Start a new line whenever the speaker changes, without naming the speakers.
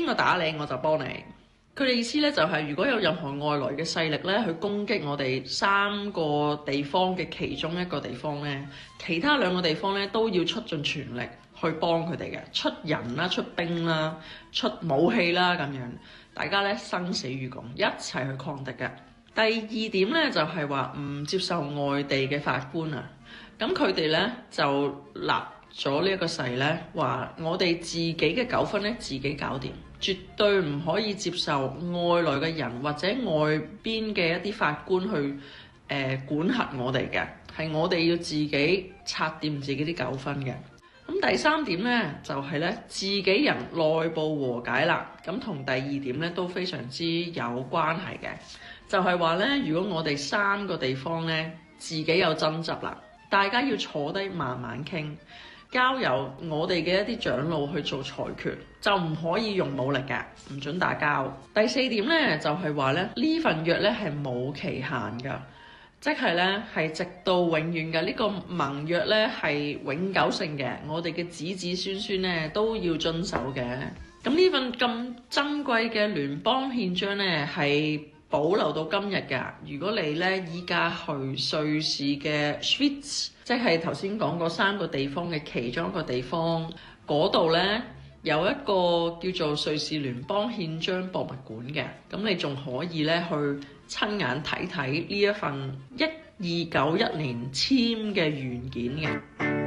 邊個打你我就幫你。佢哋意思咧就係，如果有任何外來嘅勢力咧去攻擊我哋3個地方嘅其中一個地方咧，其他2個地方咧都要出盡全力去幫佢哋嘅，出人啦、出兵啦、出武器啦咁樣，大家咧生死與共，一齊去抗敵嘅。第2點咧就係話唔接受外地嘅法官啊，咁佢哋咧就立咗呢一個誓咧，話我哋自己嘅糾紛咧自己搞掂，絕對唔可以接受外來嘅人或者外邊嘅一啲法官去管轄我哋嘅，係我哋要自己拆掂自己啲糾紛嘅。咁第3點咧就係咧自己人內部和解啦，咁同第2點咧都非常之有關係嘅，就係話咧如果我哋3個地方咧自己有爭執啦，大家要坐低慢慢傾，交由我哋嘅一啲長老去做裁決，就唔可以用武力嘅，唔准打交。第4點咧就係話咧呢份約咧係冇期限㗎。即係咧，係直到永遠嘅呢個盟約咧，係永久性嘅。我哋嘅子子孫孫咧都要遵守嘅。咁呢份咁珍貴嘅聯邦憲章咧，係保留到今日㗎。如果你咧依家去瑞士嘅 Schweiz， 即係頭先講過3個地方嘅其中一個地方，嗰度咧有一個叫做瑞士聯邦憲章博物館嘅。咁你仲可以咧去親眼睇睇呢一份1291年簽嘅原件嘅。